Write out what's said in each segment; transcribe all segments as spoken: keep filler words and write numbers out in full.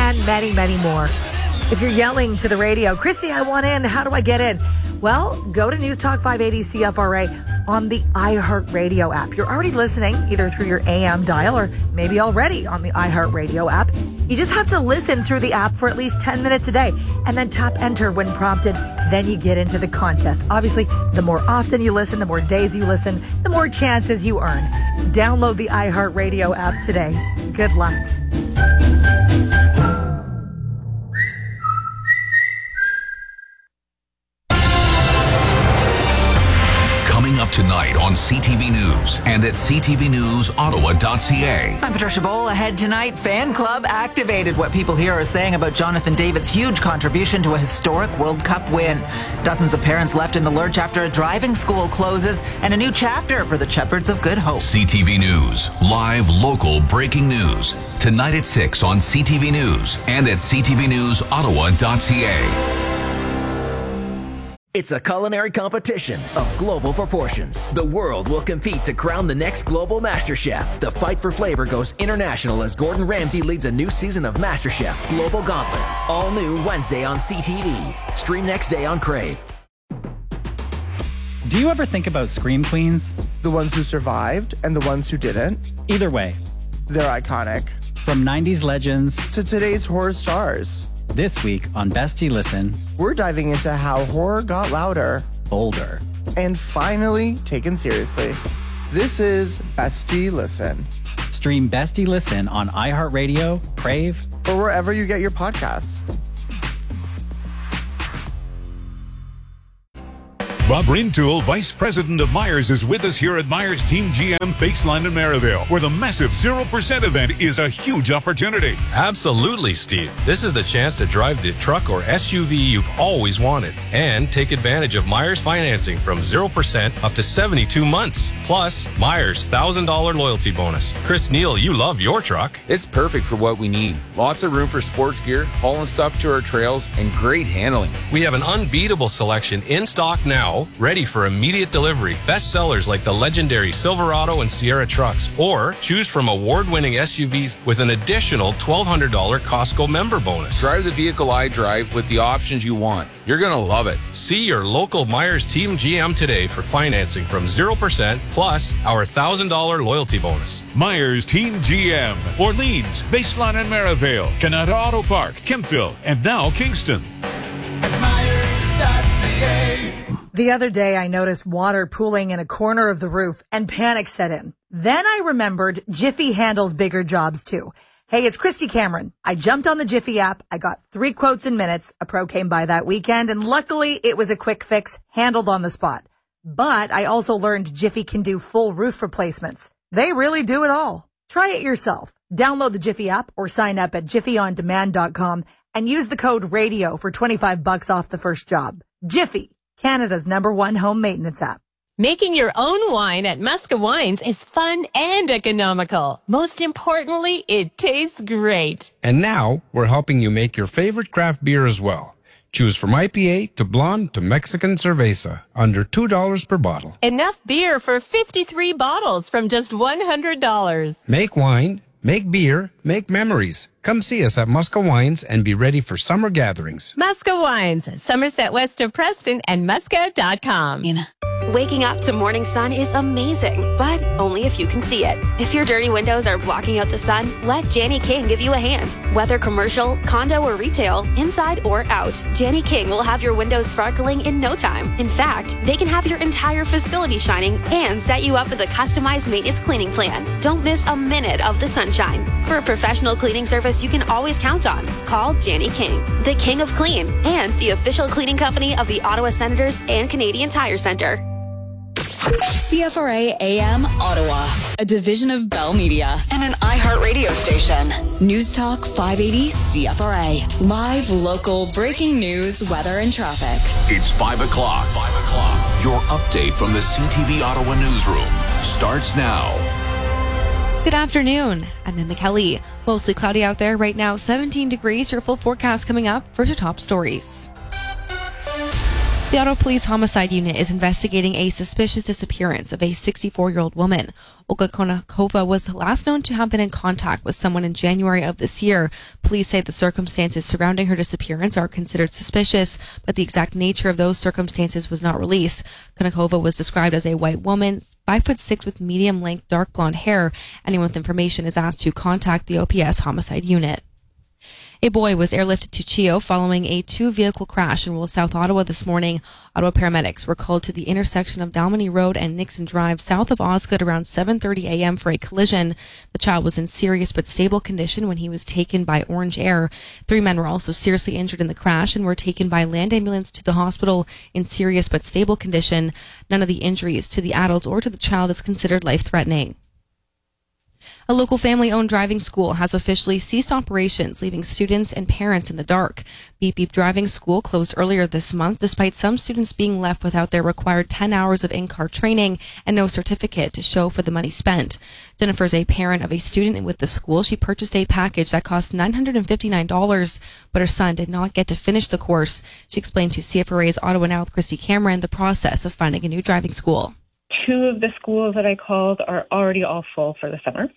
and many, many more. If you're yelling to the radio, Christy, I want in. How do I get in? Well, go to News Talk five eighty C F R A on the iHeartRadio app. You're already listening either through your A M dial or maybe already on the iHeartRadio app. You just have to listen through the app for at least ten minutes a day and then tap enter when prompted. Then you get into the contest. Obviously, the more often you listen, the more days you listen, the more chances you earn. Download the iHeartRadio app today. Good luck. Up tonight on C T V News and at c t v news ottawa dot c a. I'm Patricia Bowl. Ahead tonight, fan club activated. What people here are saying about Jonathan David's huge contribution to a historic World Cup win. Dozens of parents left in the lurch after a driving school closes, and a new chapter for the Shepherds of Good Hope. C T V News, live local breaking news. Tonight at six on C T V News and at c t v news ottawa dot c a. It's a culinary competition of global proportions. The world will compete to crown the next global MasterChef. The fight for flavor goes international as Gordon Ramsay leads a new season of MasterChef Global Gauntlet. All new Wednesday on C T V. Stream next day on Crave. Do you ever think about Scream Queens? The ones who survived and the ones who didn't? Either way, they're iconic. From nineties legends to today's horror stars. This week on Bestie Listen, we're diving into how horror got louder, bolder, and finally taken seriously. This is Bestie Listen. Stream Bestie Listen on iHeartRadio, Crave, or wherever you get your podcasts. Bob Rintoul, Vice President of Myers, is with us here at Myers Team G M Baseline in Maryville, where the massive zero percent event is a huge opportunity. Absolutely, Steve. This is the chance to drive the truck or S U V you've always wanted and take advantage of Myers financing from zero percent up to seventy-two months. Plus, Myers' one thousand dollars loyalty bonus. Chris Neal, you love your truck. It's perfect for what we need. Lots of room for sports gear, hauling stuff to our trails, and great handling. We have an unbeatable selection in stock now, ready for immediate delivery. Best sellers like the legendary Silverado and Sierra trucks, or choose from award-winning S U Vs with an additional twelve hundred dollars Costco member bonus. Drive the vehicle I drive with the options you want. You're going to love it. See your local Myers Team G M today for financing from zero percent plus our one thousand dollars loyalty bonus. Myers Team G M, Orleans, Baseline and Maryville, Canada Auto Park, Kempville, and now Kingston. The other day, I noticed water pooling in a corner of the roof and panic set in. Then I remembered Jiffy handles bigger jobs too. Hey, it's Christy Cameron. I jumped on the Jiffy app. I got three quotes in minutes. A pro came by that weekend, and luckily it was a quick fix, handled on the spot. But I also learned Jiffy can do full roof replacements. They really do it all. Try it yourself. Download the Jiffy app or sign up at jiffy on demand dot com and use the code RADIO for twenty-five bucks off the first job. Jiffy, Canada's number one home maintenance app. Making your own wine at Muska Wines is fun and economical. Most importantly, it tastes great. And now we're helping you make your favorite craft beer as well. Choose from I P A to blonde to Mexican cerveza, under two dollars per bottle. Enough beer for fifty-three bottles from just one hundred dollars. Make wine, make beer, make memories. Come see us at Muska Wines and be ready for summer gatherings. Muska Wines, Somerset West of Preston and muska dot com. Waking up to morning sun is amazing, but only if you can see it. If your dirty windows are blocking out the sun, let Janny King give you a hand. Whether commercial, condo, or retail, inside or out, Janny King will have your windows sparkling in no time. In fact, they can have your entire facility shining and set you up with a customized maintenance cleaning plan. Don't miss a minute of the sunshine. For a professional cleaning service you can always count on, call Janny King, the King of Clean, and the official cleaning company of the Ottawa Senators and Canadian Tire Centre. C F R A A M Ottawa, a division of Bell Media and an iHeart radio station. News Talk five eighty C F R A. Live, local, breaking news, weather, and traffic. It's five o'clock. five o'clock. Your update from the C T V Ottawa newsroom starts now. Good afternoon. I'm Emma Kelly. Mostly cloudy out there right now, seventeen degrees. Your full forecast coming up for your top stories. The Ottawa Police Homicide Unit is investigating a suspicious disappearance of a sixty-four-year-old woman. Olga Konakova was last known to have been in contact with someone in January of this year. Police say the circumstances surrounding her disappearance are considered suspicious, but the exact nature of those circumstances was not released. Konakova was described as a white woman, five foot six with medium-length dark blonde hair. Anyone with information is asked to contact the O P S Homicide Unit. A boy was airlifted to Chio following a two-vehicle crash in rural South Ottawa this morning. Ottawa paramedics were called to the intersection of Dalmeny Road and Nixon Drive south of Osgood around seven thirty a.m. for a collision. The child was in serious but stable condition when he was taken by Orange Air. Three men were also seriously injured in the crash and were taken by land ambulance to the hospital in serious but stable condition. None of the injuries to the adult or to the child is considered life-threatening. A local family-owned driving school has officially ceased operations, leaving students and parents in the dark. Beep Beep Driving School closed earlier this month, despite some students being left without their required ten hours of in-car training and no certificate to show for the money spent. Jennifer is a parent of a student with the school. She purchased a package that cost nine hundred fifty-nine dollars, but her son did not get to finish the course. She explained to C F R A's Ottawa Now with Christy Cameron the process of finding a new driving school. Two of the schools that I called are already all full for the summer.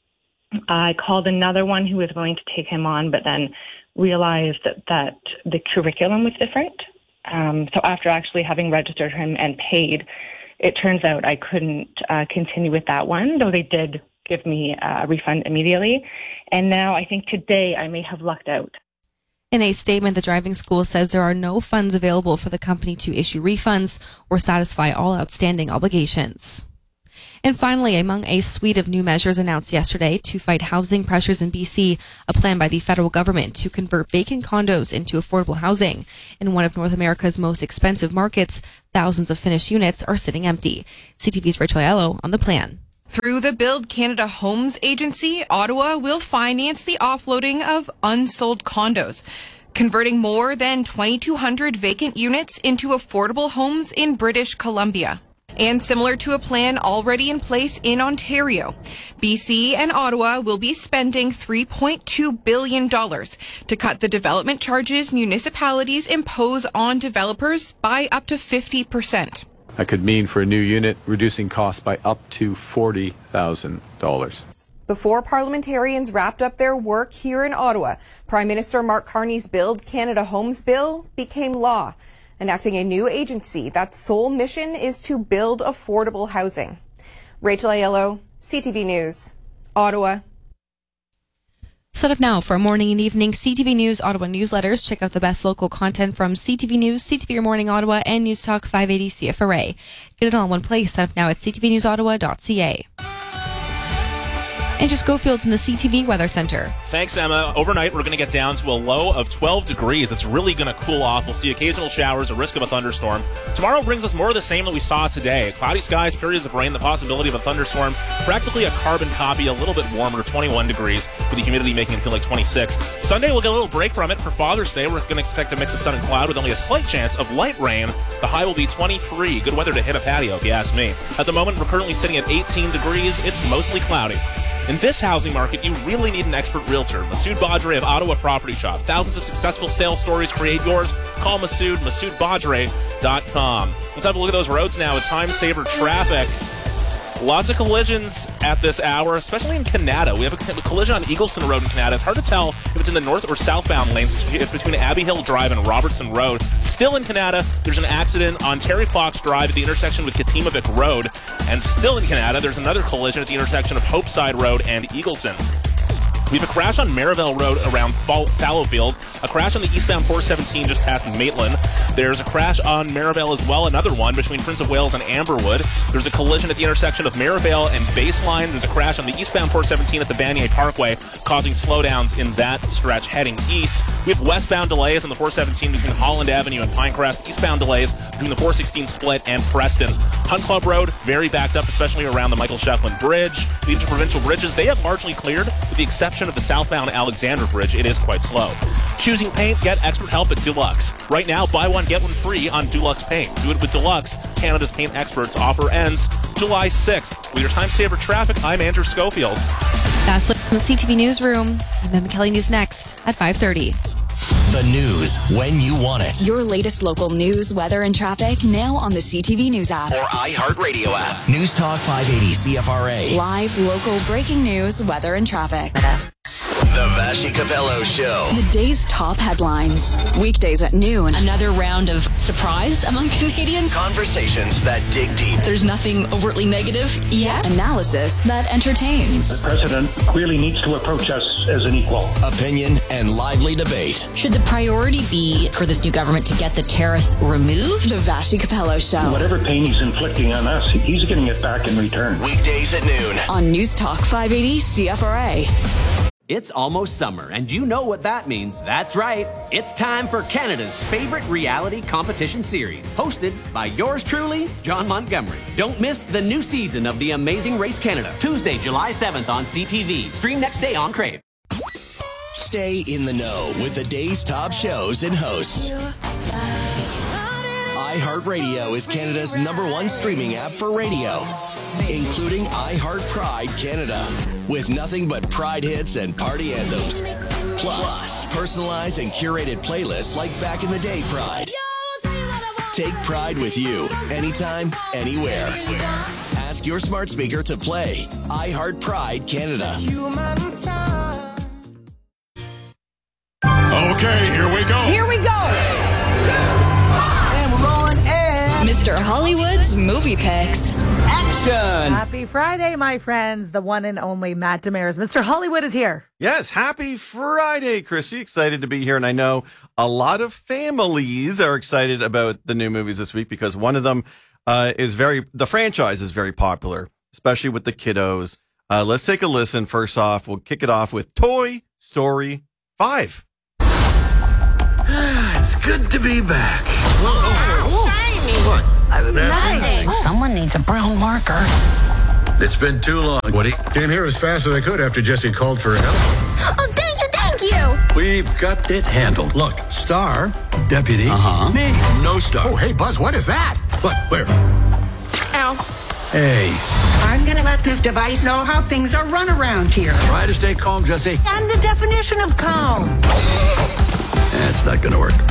I called another one who was willing to take him on, but then realized that, that the curriculum was different. Um, so after actually having registered him and paid, it turns out I couldn't uh, continue with that one, though they did give me a refund immediately. And now I think today I may have lucked out. In a statement, the driving school says there are no funds available for the company to issue refunds or satisfy all outstanding obligations. And finally, among a suite of new measures announced yesterday to fight housing pressures in B C, a plan by the federal government to convert vacant condos into affordable housing. In one of North America's most expensive markets, thousands of finished units are sitting empty. C T V's Rachel Aiello on the plan. Through the Build Canada Homes Agency, Ottawa will finance the offloading of unsold condos, converting more than twenty-two hundred vacant units into affordable homes in British Columbia. And similar to a plan already in place in Ontario, B C and Ottawa will be spending three point two billion dollars to cut the development charges municipalities impose on developers by up to fifty percent. That could mean for a new unit reducing costs by up to forty thousand dollars. Before parliamentarians wrapped up their work here in Ottawa, Prime Minister Mark Carney's Build Canada Homes Bill became law, enacting a new agency that's sole mission is to build affordable housing. Rachel Aiello, C T V News, Ottawa. Set up now for morning and evening C T V News Ottawa newsletters. Check out the best local content from C T V News, C T V Your Morning Ottawa, and News Talk five eighty C F R A. Get it all in one place. Set up now at c t v news ottawa dot c a. Andrew Schofield's in the C T V Weather Center. Thanks, Emma. Overnight, we're going to get down to a low of twelve degrees. It's really going to cool off. We'll see occasional showers, a risk of a thunderstorm. Tomorrow brings us more of the same that we saw today. Cloudy skies, periods of rain, the possibility of a thunderstorm. Practically a carbon copy, a little bit warmer, twenty-one degrees, with the humidity making it feel like twenty-six. Sunday, we'll get a little break from it. For Father's Day, we're going to expect a mix of sun and cloud with only a slight chance of light rain. The high will be twenty-three. Good weather to hit a patio, if you ask me. At the moment, we're currently sitting at eighteen degrees. It's mostly cloudy. In this housing market, you really need an expert realtor. Masood Badre of Ottawa Property Shop. Thousands of successful sales stories. Create yours. Call Masood, masood badre dot com. Let's have a look at those roads now with time-saver traffic. Lots of collisions at this hour, especially in Canada. We have a collision on Eagleson Road in Canada. It's hard to tell if it's in the north or southbound lanes. It's between Abbey Hill Drive and Robertson Road. Still in Canada, there's an accident on Terry Fox Drive at the intersection with Katimavik Road. And still in Canada, there's another collision at the intersection of Hopeside Road and Eagleson. We have a crash on Merivale Road around Fallowfield, a crash on the eastbound four seventeen just past Maitland. There's a crash on Merivale as well, another one between Prince of Wales and Amberwood. There's a collision at the intersection of Merivale and Baseline. There's a crash on the eastbound four seventeen at the Vanier Parkway, causing slowdowns in that stretch heading east. We have westbound delays on the four seventeen between Holland Avenue and Pinecrest, eastbound delays between the four sixteen Split and Preston. Hunt Club Road, very backed up, especially around the Michael Shefflin Bridge. These are provincial bridges. They have largely cleared, with the exception of the southbound Alexander Bridge. It is quite slow. Choosing paint, get expert help at Dulux. Right now, buy one, get one free on Dulux Paint. Do it with Dulux, Canada's paint experts. Offer ends July sixth. With your time-saver traffic, I'm Andrew Schofield. That's from the C T V Newsroom. And then McKelly News next at five thirty. The news when you want it. Your latest local news, weather, and traffic now on the C T V News app. Or iHeartRadio app. News Talk five eighty C F R A. Live, local, breaking news, weather, and traffic. The Vashi Capello Show. The day's top headlines. Weekdays at noon. Another round of surprise among Canadians. Conversations that dig deep. There's nothing overtly negative yet. Analysis that entertains. The president clearly needs to approach us as an equal. Opinion and lively debate. Should the priority be for this new government to get the tariffs removed? The Vashi Capello Show. Whatever pain he's inflicting on us, he's getting it back in return. Weekdays at noon. On News Talk five eighty C F R A. It's almost summer, and you know what that means. That's right. It's time for Canada's favorite reality competition series, hosted by yours truly, John Montgomery. Don't miss the new season of The Amazing Race Canada, Tuesday, July seventh on C T V. Stream next day on Crave. Stay in the know with the day's top shows and hosts. iHeartRadio is Canada's number one streaming app for radio, including iHeart Pride Canada, with nothing but Pride hits and party anthems. Plus, personalized and curated playlists like Back in the Day Pride. Take Pride with you, anytime, anywhere. Ask your smart speaker to play iHeart Pride Canada. Okay, here we go. Here we go. And we're rolling in. Mister Hollywood's Movie Picks. Action. Happy Friday, my friends. The one and only Matt Demers. Mister Hollywood is here. Yes, happy Friday, Chrissy. Excited to be here. And I know a lot of families are excited about the new movies this week because one of them uh, is very, the franchise is very popular, especially with the kiddos. Uh, let's take a listen. First off, we'll kick it off with Toy Story five. It's good to be back. Whoa, whoa, whoa. What? Nothing. Someone needs a brown marker. It's been too long, Woody. Came here as fast as I could after Jesse called for help. Oh, thank you, thank you. We've got it handled. Look, Star, Deputy, Uh-huh. me, no Star. Oh, hey, Buzz, what is that? What? Where? Ow. Hey. I'm gonna let this device know how things are run around here. Try to stay calm, Jesse. And the definition of calm. That's not going to work.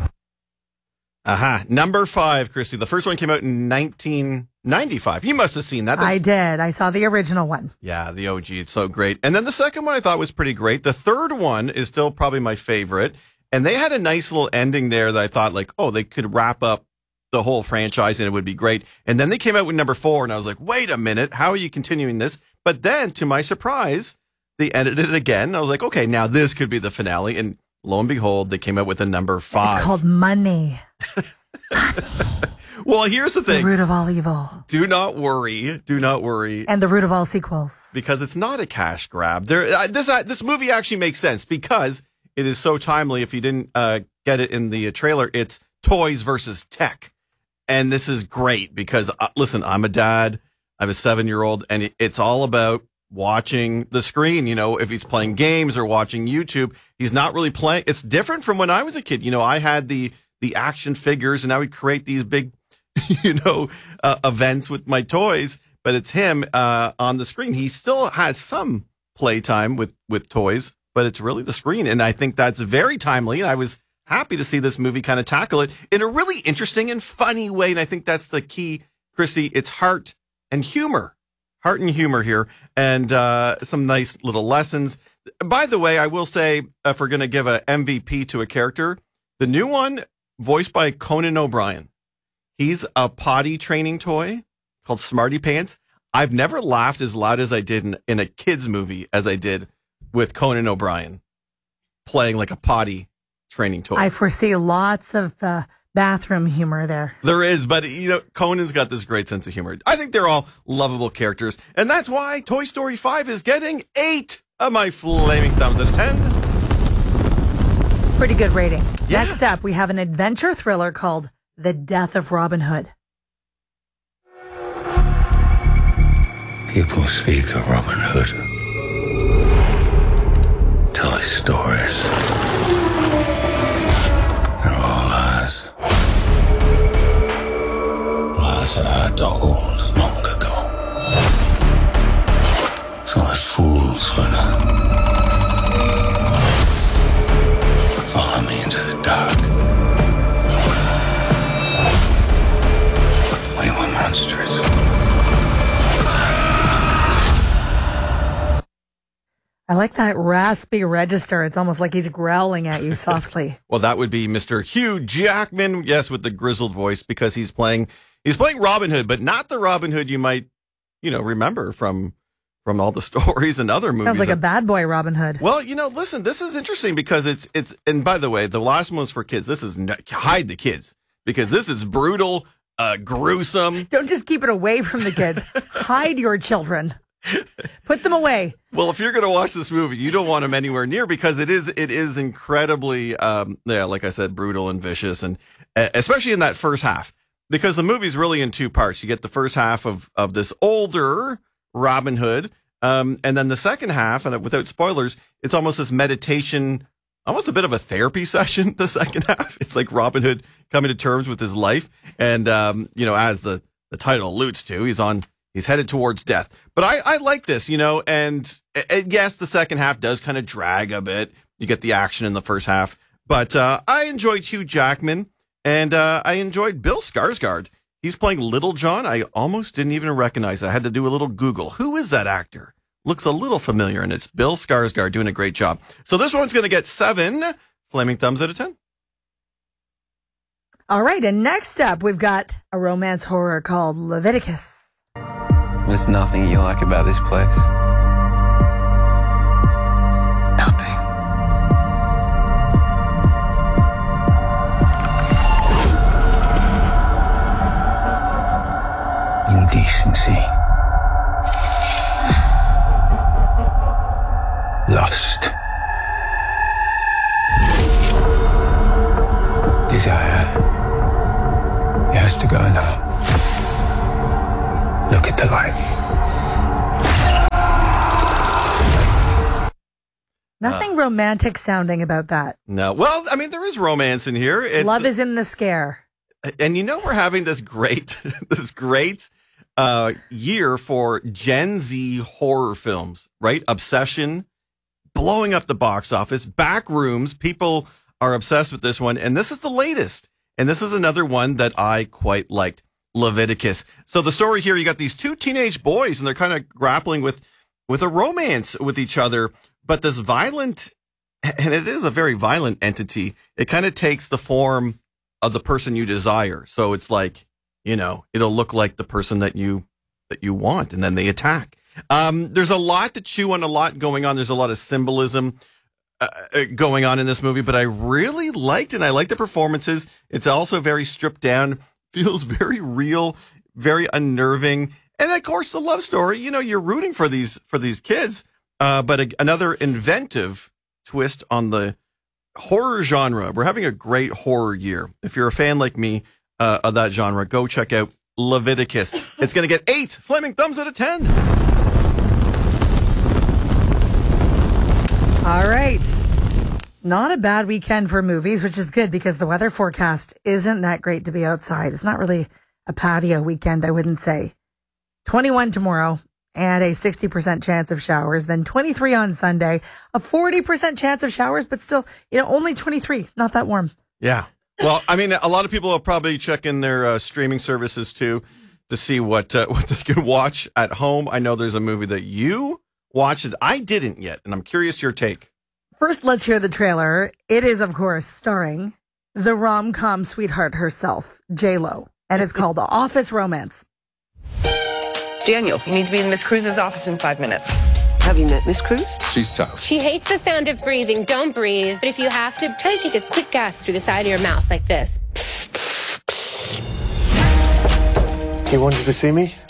Aha. Number five, Christy. The first one came out in nineteen ninety-five. You must have seen that. That's, I did. I saw the original one. Yeah, the O G. It's so great. And then the second one I thought was pretty great. The third one is still probably my favorite. And they had a nice little ending there that I thought, like, oh, they could wrap up the whole franchise and it would be great. And then they came out with number four, and I was like, wait a minute, how are you continuing this? But then, to my surprise, they edited it again. I was like, okay, now this could be the finale. And lo and behold, they came out with a number five. It's called Money. Well, here's the thing. The root of all evil. Do not worry. Do not worry. And the root of all sequels. Because it's not a cash grab. There, uh, this uh, this movie actually makes sense because it is so timely. If you didn't uh, get it in the uh, trailer, it's toys versus tech. And this is great because, uh, listen, I'm a dad. I have a seven-year-old, and it, it's all about watching the screen. You know, if he's playing games or watching YouTube, he's not really playing. It's different from when I was a kid. You know, I had the the action figures, and I would create these big, you know, uh, events with my toys. But it's him uh, on the screen. He still has some playtime with with toys, but it's really the screen. And I think that's very timely. And I was happy to see this movie kind of tackle it in a really interesting and funny way. And I think that's the key, Christy. It's heart and humor. Heart and humor here, and uh, some nice little lessons. By the way, I will say, if we're going to give a M V P to a character, the new one, voiced by Conan O'Brien. He's a potty training toy called Smarty Pants. I've never laughed as loud as I did in, in a kid's movie as I did with Conan O'Brien playing like a potty training toy. I foresee lots of uh, bathroom humor there. There is, but, you know, Conan's got this great sense of humor. I think they're all lovable characters, and that's why Toy Story five is getting eight of my flaming thumbs out of ten. Pretty good rating. Yeah. Next up, we have an adventure thriller called The Death of Robin Hood. People speak of Robin Hood. Tell us stories. They're all lies. Lies that I told long ago. So that fools would follow like that raspy register. It's almost like he's growling at you softly. Well, that would be Mister Hugh Jackman, yes, with the grizzled voice, because he's playing he's playing Robin Hood, but not the Robin Hood you might, you know, remember from from all the stories and other movies. Sounds like a bad boy Robin Hood. Well, you know, listen, this is interesting because it's it's and by the way, the last one was for kids. This is not, hide the kids because this is brutal, uh, gruesome. Don't just keep it away from the kids. Hide your children. Put them away. Well, if you're going to watch this movie, you don't want them anywhere near because it is it is incredibly, um, yeah, like I said, brutal and vicious, and uh, especially in that first half, because the movie's really in two parts. You get the first half of of this older Robin Hood, um, and then the second half, and without spoilers, it's almost this meditation, almost a bit of a therapy session. The second half, it's like Robin Hood coming to terms with his life, and um, you know, as the the title alludes to, he's on. He's headed towards death. But I, I like this, you know, and, and yes, the second half does kind of drag a bit. You get the action in the first half. But uh, I enjoyed Hugh Jackman, and uh, I enjoyed Bill Skarsgård. He's playing Little John. I almost didn't even recognize it. I had to do a little Google. Who is that actor? Looks a little familiar, and it's Bill Skarsgård doing a great job. So this one's going to get seven flaming thumbs out of ten. All right, and next up, we've got a romance horror called Leviticus. There's nothing you like about this place. Nothing. Indecency. Lust. Desire. It has to go now. Look at the light. Nothing uh, romantic sounding about that. No. Well, I mean, there is romance in here. It's, Love is in the scare. And you know, we're having this great, this great uh, year for Gen Z horror films, right? Obsession, blowing up the box office, Backrooms. People are obsessed with this one. And this is the latest. And this is another one that I quite liked. Leviticus. So the story here, you got these two teenage boys and they're kind of grappling with, with a romance with each other, but this violent, and it is a very violent entity. It kind of takes the form of the person you desire. So it's like, you know, it'll look like the person that you, that you want. And then they attack. Um, there's a lot to chew on, a lot going on. There's a lot of symbolism uh, going on in this movie, but I really liked it. I like the performances. It's also very stripped down. Feels very real, very unnerving. And of course, the love story, you know, you're rooting for these, for these kids. Uh, but a, another inventive twist on the horror genre. We're having a great horror year. If you're a fan like me, uh, of that genre, go check out Leviticus. It's going to get eight flaming thumbs out of ten. All right. Not a bad weekend for movies, which is good because the weather forecast isn't that great to be outside. It's not really a patio weekend, I wouldn't say. twenty-one tomorrow and a sixty percent chance of showers. Then twenty-three on Sunday, a forty percent chance of showers, but still, you know, only twenty-three. Not that warm. Yeah. Well, I mean, a lot of people will probably check in their uh, streaming services too to see what uh, what they can watch at home. I know there's a movie that you watched that I didn't yet, and I'm curious your take. First, let's hear the trailer. It is, of course, starring the rom-com sweetheart herself, J-Lo, and it's called The Office Romance. Daniel, you need to be in Miss Cruz's office in five minutes. Have you met Miss Cruz? She's tough. She hates the sound of breathing. Don't breathe. But if you have to, try to take a quick gasp through the side of your mouth like this. You wanted to see me?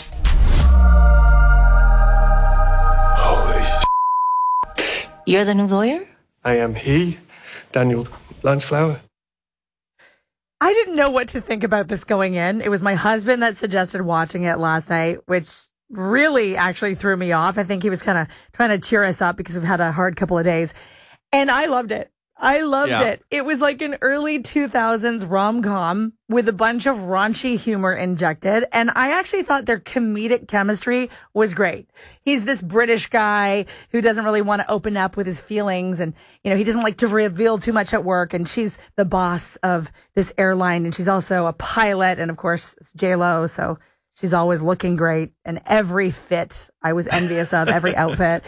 Holy sh**. You're the new lawyer? I am he, Daniel Lanceflower. I didn't know what to think about this going in. It was my husband that suggested watching it last night, which really actually threw me off. I think he was kind of trying to cheer us up because we've had a hard couple of days. And I loved it. I loved yeah. it. It was like an early two thousands rom-com with a bunch of raunchy humor injected. And I actually thought their comedic chemistry was great. He's this British guy who doesn't really want to open up with his feelings. And, you know, he doesn't like to reveal too much at work. And she's the boss of this airline. And she's also a pilot. And of course, it's J-Lo. So she's always looking great. And every fit I was envious of, every outfit.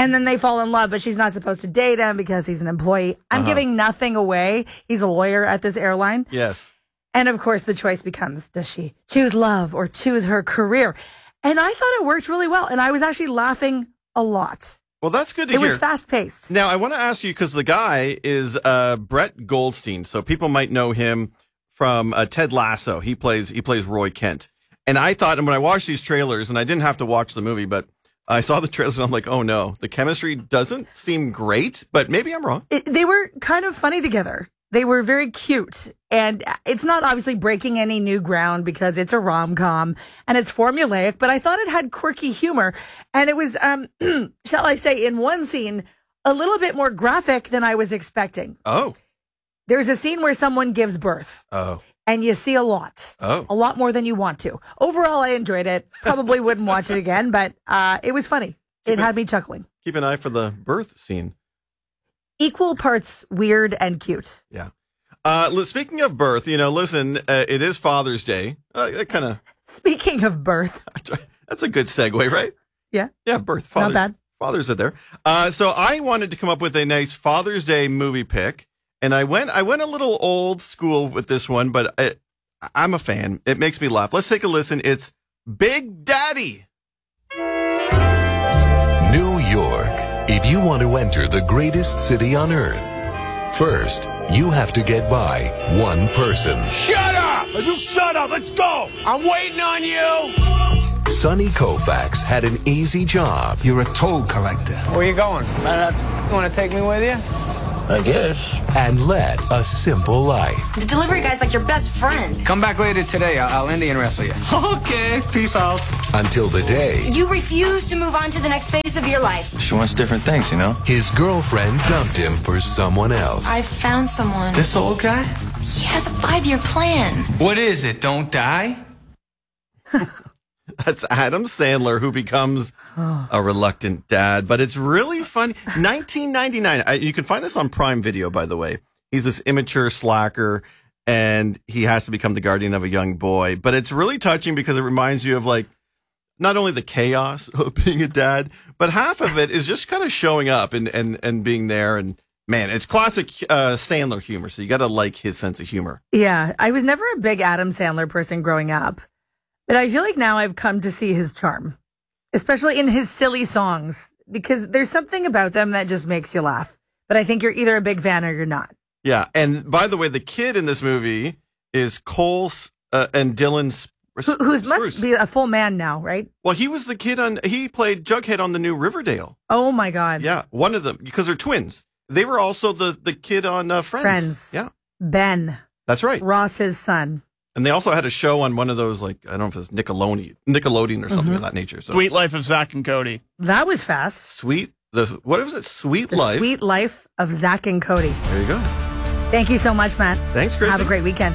And then they fall in love, but she's not supposed to date him because he's an employee. I'm Uh-huh. giving nothing away. He's a lawyer at this airline. Yes. And of course, the choice becomes, does she choose love or choose her career? And I thought it worked really well. And I was actually laughing a lot. Well, that's good to It hear. was fast paced. Now, I want to ask you, because the guy is uh, Brett Goldstein, so people might know him from uh, Ted Lasso. He plays he plays Roy Kent. And I thought, and when I watched these trailers, and I didn't have to watch the movie, but I saw the trailers and I'm like, oh no, the chemistry doesn't seem great, but maybe I'm wrong. It, they were kind of funny together. They were very cute. And it's not obviously breaking any new ground because it's a rom-com and it's formulaic, but I thought it had quirky humor. And it was, um, shall I say, in one scene, a little bit more graphic than I was expecting. Oh. There's a scene where someone gives birth. Oh. And you see a lot. Oh. A lot more than you want to. Overall, I enjoyed it. Probably wouldn't watch it again, but uh, it was funny. It had me chuckling. Keep an eye for the birth scene. Equal parts weird and cute. Yeah. Uh, li- speaking of birth, you know, listen, uh, it is Father's Day. Uh, that kind of. Speaking of birth. That's a good segue, right? Yeah. Yeah, birth. Fathers, Not bad. Fathers are there. Uh, so I wanted to come up with a nice Father's Day movie pick. And I went, I went a little old school with this one, but I, I'm a fan. It makes me laugh. Let's take a listen. It's Big Daddy. New York. If you want to enter the greatest city on earth, first, you have to get by one person. Shut up! You shut up! Let's go! I'm waiting on you! Sonny Koufax had an easy job. You're a toll collector. Where you going? You want to take me with you? I guess. And led a simple life. The delivery guy's like your best friend. Come back later today. I'll, I'll Indian wrestle you. Okay, peace out. Until the day You refuse to move on to the next phase of your life. she wants different things, you know? His girlfriend dumped him for someone else. I found someone. This old guy? He has a five-year plan. What is it? Don't die? That's Adam Sandler, who becomes a reluctant dad. But it's really funny. nineteen ninety-nine. I, you can find this on Prime Video, by the way. He's this immature slacker, and he has to become the guardian of a young boy. But it's really touching because it reminds you of, like, not only the chaos of being a dad, but half of it is just kind of showing up and, and, and being there. And, man, it's classic uh, Sandler humor, so you got to like his sense of humor. Yeah, I was never a big Adam Sandler person growing up, but I feel like now I've come to see his charm, especially in his silly songs, because there's something about them that just makes you laugh. But I think you're either a big fan or you're not. Yeah, and by the way, the kid in this movie is Cole uh, and Dylan's. Who who's must be a full man now, right? Well, he was the kid on. He played Jughead on the new Riverdale. Oh my God! Yeah, one of them because they're twins. They were also the the kid on uh, Friends. Friends. Yeah, Ben. That's right. Ross's son. And they also had a show on one of those, like, I don't know if it's Nickelodeon, Nickelodeon or something Mhm. of that nature. So Sweet Life of Zach and Cody. That was fast. Sweet, the what was it? Sweet The Life. Sweet Life of Zach and Cody. There you go. Thank you so much, Matt. Thanks, Christy. Have a great weekend.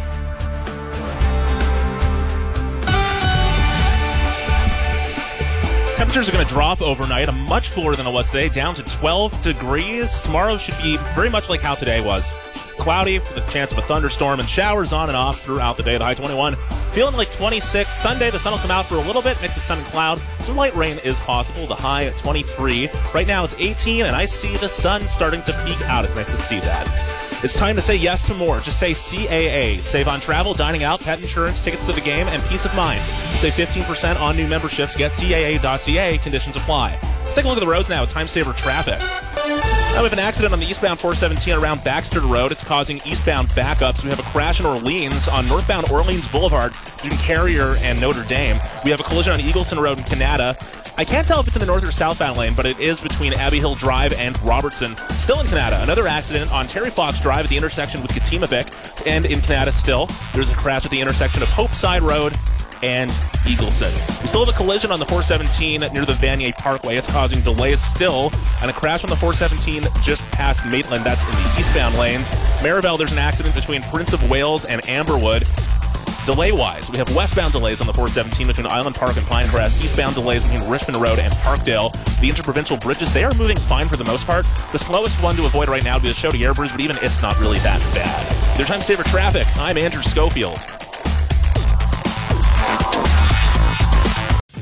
Temperatures are going to drop overnight, much cooler than it was today, down to twelve degrees. Tomorrow should be very much like how today was. Cloudy with a chance of a thunderstorm and showers on and off throughout the day. The high twenty-one, feeling like twenty-six. Sunday, the sun will come out for a little bit, mix of sun and cloud. Some light rain is possible. The high at twenty-three. Right now it's eighteen, and I see the sun starting to peek out. It's nice to see that. It's time to say yes to more. Just say C A A. Save on travel, dining out, pet insurance, tickets to the game, and peace of mind. Save fifteen percent on new memberships. Get C A A dot C A. Conditions apply. Let's take a look at the roads now. Time saver traffic. Now we have an accident on the eastbound four seventeen around Baxter Road. It's causing eastbound backups. We have a crash in Orleans on northbound Orleans Boulevard between Carrier and Notre Dame. We have a collision on Eagleson Road in Canada. I can't tell if it's in the north or southbound lane, but it is between Abbey Hill Drive and Robertson. Still in Canada, another accident on Terry Fox Drive at the intersection with Katimavik. And in Canada still, there's a crash at the intersection of Hopeside Road and Eagleson. We still have a collision on the four seventeen near the Vanier Parkway. It's causing delays still, and a crash on the four seventeen just past Maitland. That's in the eastbound lanes. Maribel, there's an accident between Prince of Wales and Amberwood. Delay-wise, we have westbound delays on the four seventeen between Island Park and Pinecrest, eastbound delays between Richmond Road and Parkdale. The interprovincial bridges, they are moving fine for the most part. The slowest one to avoid right now would be the Chaudière Airbridge, but even it's not really that bad. Their time saver traffic, I'm Andrew Schofield.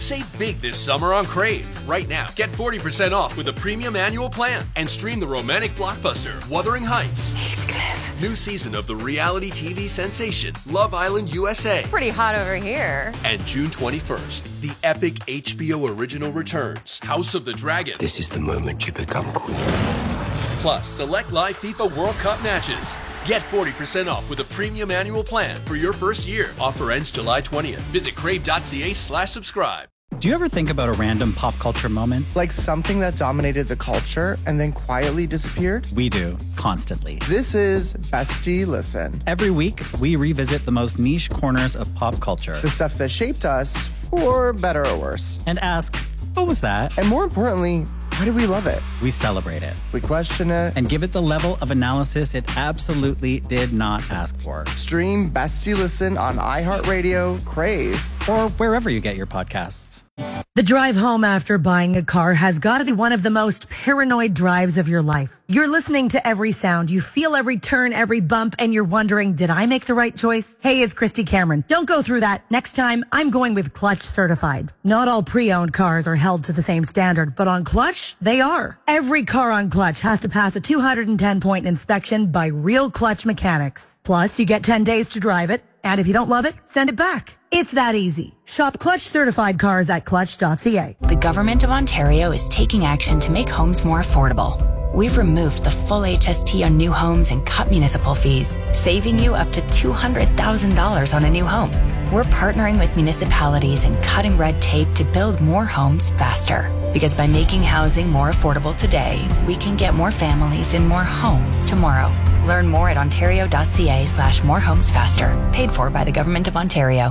Save big this summer on Crave. Right now, get forty percent off with a premium annual plan and stream the romantic blockbuster Wuthering Heights. Heathcliff. New season of the reality T V sensation Love Island U S A. Pretty hot over here. And June twenty-first, the epic H B O original returns, House of the Dragon. This is the moment you become queen. Plus, select live FIFA World Cup matches. Get forty percent off with a premium annual plan for your first year. Offer ends July twentieth. Visit crave.ca slash subscribe. Do you ever think about a random pop culture moment? Like something that dominated the culture and then quietly disappeared? We do, constantly. This is Bestie Listen. Every week, we revisit the most niche corners of pop culture. The stuff that shaped us, for better or worse. And ask, what was that? And more importantly, why do we love it? We celebrate it. We question it. And give it the level of analysis it absolutely did not ask for. Stream Bestie Listen on iHeartRadio, Crave, or wherever you get your podcasts. The drive home after buying a car has got to be one of the most paranoid drives of your life. You're listening to every sound, you feel every turn, every bump, and you're wondering, did I make the right choice? Hey, it's Christy Cameron. Don't go through that. Next time, I'm going with Clutch Certified. Not all pre-owned cars are held to the same standard, but on Clutch, they are. Every car on Clutch has to pass a two hundred ten point inspection by real Clutch mechanics. Plus, you get ten days to drive it. And if you don't love it, send it back. It's that easy. Shop Clutch certified cars at clutch dot c a. The Government of Ontario is taking action to make homes more affordable. We've removed the full H S T on new homes and cut municipal fees, saving you up to two hundred thousand dollars on a new home. We're partnering with municipalities and cutting red tape to build more homes faster. Because by making housing more affordable today, we can get more families in more homes tomorrow. Learn more at ontario dot c a slash more homes faster. Paid for by the Government of Ontario.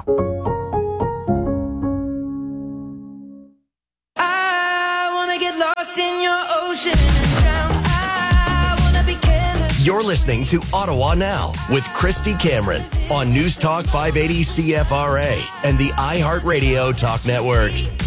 I wanna get lost in your ocean and drown. I wanna be careless. You're listening to Ottawa Now with Christy Cameron on News Talk five eighty C F R A and the iHeartRadio Talk Network.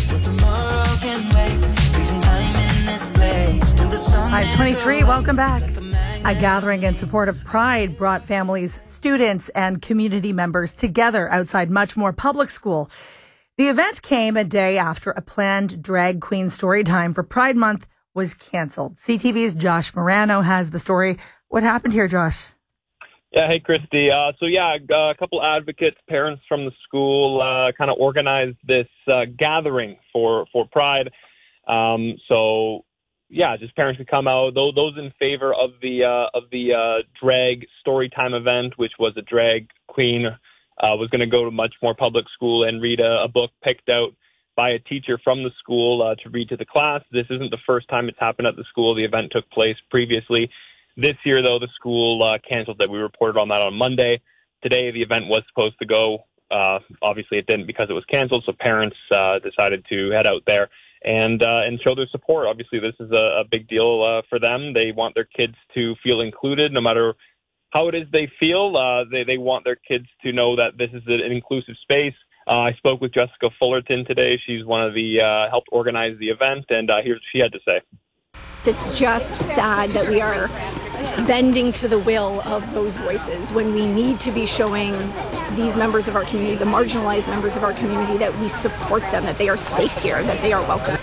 five twenty-three, welcome back. A gathering in support of Pride brought families, students, and community members together outside Muchmore Public School. The event came a day after a planned drag queen story time for Pride Month was canceled. C T V's Josh Morano has the story. What happened here, Josh? Yeah, hey, Christy. Uh, so, yeah, a couple advocates, parents from the school uh, kind of organized this uh, gathering for, for Pride. Um, so... Yeah, just parents could come out. Those, those in favor of the uh, of the uh, drag storytime event, which was a drag queen, uh, was going to go to Muchmore Public School and read a, a book picked out by a teacher from the school uh, to read to the class. This isn't the first time it's happened at the school. The event took place previously. This year, though, the school uh, canceled it. We reported on that on Monday. Today, the event was supposed to go. Uh, obviously, it didn't because it was canceled, so parents uh, decided to head out there and uh, and show their support. Obviously, this is a, a big deal uh, for them. They want their kids to feel included, no matter how it is they feel. Uh, they, they want their kids to know that this is an inclusive space. Uh, I spoke with Jessica Fullerton today. She's one of the, uh, helped organize the event, and uh, here's what she had to say. It's just sad that we are bending to the will of those voices when we need to be showing these members of our community, the marginalized members of our community, that we support them, that they are safe here, that they are welcome.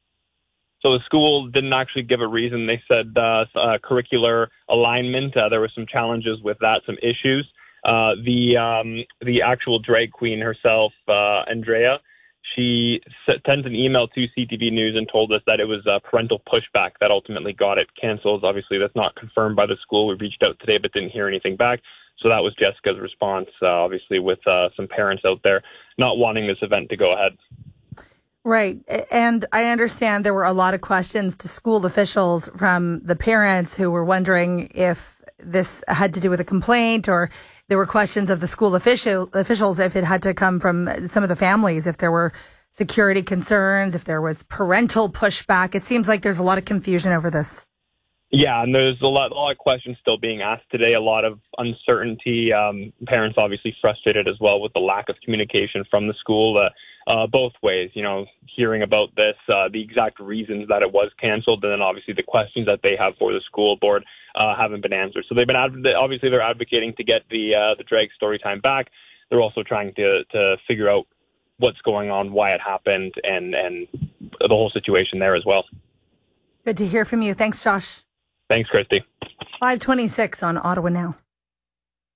So the school didn't actually give a reason. They said uh, uh, curricular alignment. Uh, there were some challenges with that, some issues. Uh, the um, the actual drag queen herself, uh, Andrea, she sent an email to C T V News and told us that it was uh, parental pushback that ultimately got it canceled. Obviously, that's not confirmed by the school. We reached out today but didn't hear anything back. So that was Jessica's response, uh, obviously, with uh, some parents out there not wanting this event to go ahead. Right. And I understand there were a lot of questions to school officials from the parents who were wondering if this had to do with a complaint, or there were questions of the school official, officials if it had to come from some of the families, if there were security concerns, if there was parental pushback. It seems like there's a lot of confusion over this. Yeah, and there's a lot, a lot of questions still being asked today, a lot of uncertainty. Um, parents obviously frustrated as well with the lack of communication from the school, uh, uh, both ways, you know, hearing about this, uh, the exact reasons that it was canceled, and then obviously the questions that they have for the school board uh, haven't been answered. So they've been, adv- obviously they're advocating to get the uh, the drag story time back. They're also trying to, to figure out what's going on, why it happened, and and the whole situation there as well. Good to hear from you. Thanks, Josh. Thanks, Christy. five twenty-six on Ottawa Now.